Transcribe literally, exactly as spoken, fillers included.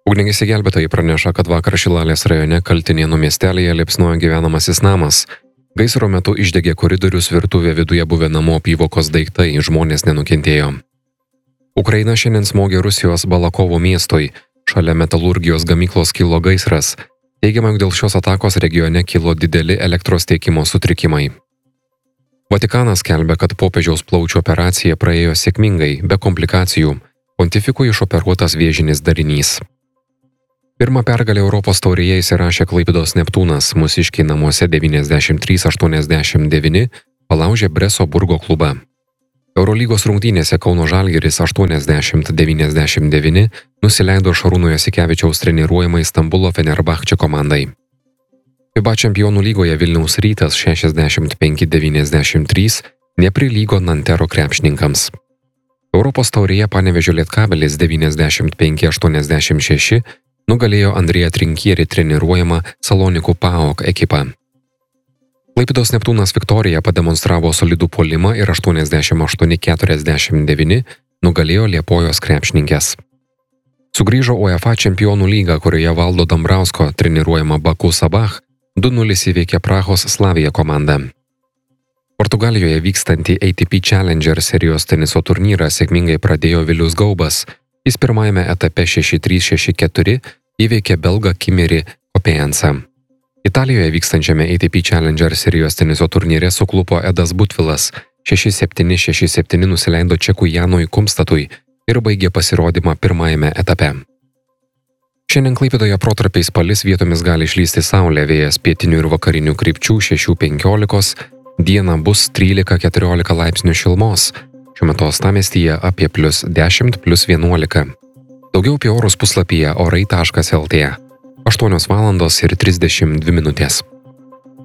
Ugniagesiai gelbėtojai praneša, kad vakar Šilalės rajone Kaltinėnų miestelėje liepsnojo gyvenamasis namas. Gaisro metu išdegė koridorius, virtuvė, viduje buvę namų apyvokos daiktai, žmonės nenukentėjo. Ukraina šiandien smogė Rusijos Balakovo miestui, šalia metalurgijos gamyklos kilo gaisras. Teigiama, jog dėl šios atakos regione kilo dideli elektros tiekimo sutrikimai. Vatikanas skelbia, kad popiežiaus plaučių operacija praėjo sėkmingai, be komplikacijų. Pontifikui išoperuotas vėžinis darinys. Pirmą pergalę Europos taurėje įsirašė Klaipėdos Neptūnas, mūsiškiai namuose devyniasdešimt trys aštuoniasdešimt devyni palaužė Breso Burgo klubą. Eurolygos rungtynėse Kauno Žalgiris aštuoniasdešimt devyniasdešimt devyni nusileido Šarūno Jasikevičiaus treniruojamai Stambulo Fenerbahče komandai. FIBA čempionų lygoje Vilniaus Rytas šešiasdešimt penki devyniasdešimt trys neprilygo Nantero krepšininkams. Europos taurėje Panevėžio Lietkabelis devyniasdešimt penki aštuoniasdešimt šeši nugalėjo Andrėją Trinkierį treniruojamą Salonikų PAOK ekipą. Klaipėdos Neptūnas Viktorija pademonstravo solidų puolimą ir aštuoniasdešimt aštuoni keturiasdešimt devyni nugalėjo Liepojos krepšininkes. Sugrįžo UEFA čempionų lyga, kurioje Valdo Dambrausko treniruojama Baku Sabah du nulis įveikė Prahos Slavija komandą. Portugalijoje vykstantį A T P Challenger serijos teniso turnyrą sėkmingai pradėjo Vilius Gaubas. Jis pirmajame etape šeši trys šeši keturi įveikė belgą Kimerį Kopėjensą. Italijoje vykstančiame A T P Challenger serijos teniso turnyre suklupo Edas Butvilas, šeši septyni šeši septyni nusileido čekui Janui Kumstatui ir baigė pasirodymą pirmajame etape. Šiandien Klaipėdoje protarpiais palis, vietomis gali išlysti saulė, vėjas pietinių ir vakarinių krypčių šeši penkiolika, dieną bus trylika keturiolika laipsnių šilumos. Šiuo metu uostamiestyje apie plius dešimt plius vienuolika. Daugiau apie orus puslapyje orai taškas lt. aštuonios valandos ir trisdešimt dvi minutės.